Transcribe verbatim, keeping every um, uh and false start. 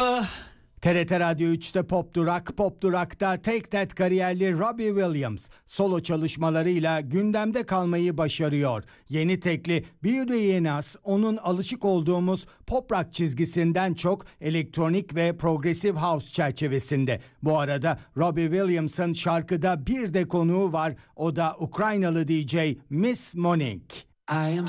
Fever. T R T Radyo üçte Pop Durak, Pop Durak'ta Take That kariyerli Robbie Williams solo çalışmalarıyla gündemde kalmayı başarıyor. Yeni tekli Beauty in Us onun alışık olduğumuz pop rock çizgisinden çok elektronik ve progressive house çerçevesinde. Bu arada Robbie Williams'ın şarkıda bir de konuğu var, o da Ukraynalı D J Miss Monique. I am